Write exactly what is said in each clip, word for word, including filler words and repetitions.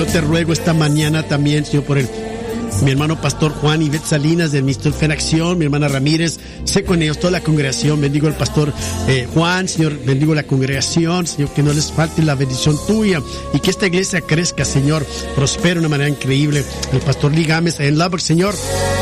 Yo te ruego esta mañana también, Señor, por el mi hermano pastor Juan y Beth Salinas del Ministerio Fe en Acción, mi hermana Ramírez, sé con ellos, toda la congregación, bendigo al pastor eh, Juan, Señor, bendigo la congregación, Señor, que no les falte la bendición tuya y que esta iglesia crezca, Señor, prospere de una manera increíble. El pastor Lee Gámez en Lubbock, Señor,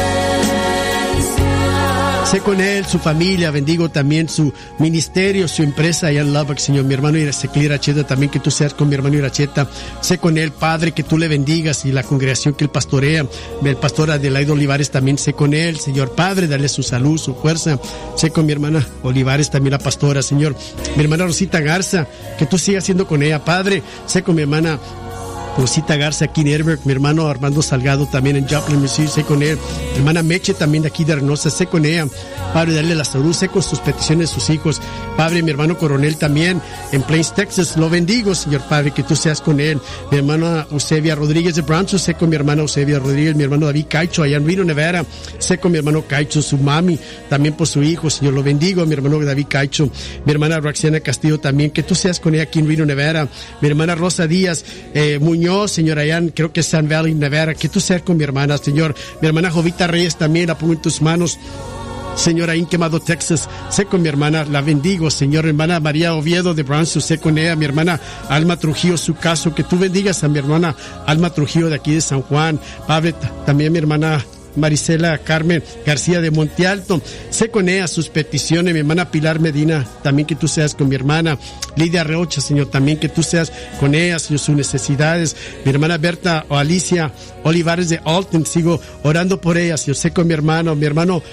sé con él, su familia, bendigo también su ministerio, su empresa allá en Lubbock, Señor. Mi hermano Ezequiel Iracheta, también que tú seas con mi hermano Iracheta. Sé con él, Padre, que tú le bendigas y la congregación que él pastorea. El pastor Adelaide Olivares también sé con él, Señor. Padre, dale su salud, su fuerza. Sé con mi hermana Olivares, también la pastora, Señor. Mi hermana Rosita Garza, que tú sigas siendo con ella, Padre. Sé con mi hermana Rosita Garza aquí en Edinburgh, mi hermano Armando Salgado también en Joplin, Missouri, sé con él, mi hermana Meche también de aquí de Reynosa, sé con ella, Padre, darle la salud, sé con sus peticiones de sus hijos, Padre, mi hermano Coronel también en Plains, Texas, lo bendigo, Señor Padre, que tú seas con él, mi hermana Eusebia Rodríguez de Brownsville, sé con mi hermana Eusebia Rodríguez, mi hermano David Caicho allá en Reno, Nevada, sé con mi hermano Caicho, su mami, también por su hijo, Señor, lo bendigo, mi hermano David Caicho, mi hermana Roxana Castillo también, que tú seas con ella aquí en Reno, Nevada, mi hermana Rosa Díaz, eh, Muñoz, Señor, allá en, creo que es Sun Valley, Nevada, que tú seas con mi hermana, Señor, mi hermana Jovita Reyes también, la pongo en tus manos, Señor, ahí en Quemado, Texas, sé con mi hermana, la bendigo, Señor, hermana María Oviedo de Brownsville, sé con ella, mi hermana Alma Trujillo, su caso, que tú bendigas a mi hermana Alma Trujillo de aquí de San Juan, Padre, también mi hermana Marisela Carmen García de Monte Alto, sé con ella sus peticiones, mi hermana Pilar Medina, también que tú seas con mi hermana Lidia Reocha, Señor, también que tú seas con ella, Señor, sus necesidades, mi hermana Berta o Alicia Olivares de Alton, sigo orando por ella, Señor, sé con mi hermano, mi hermano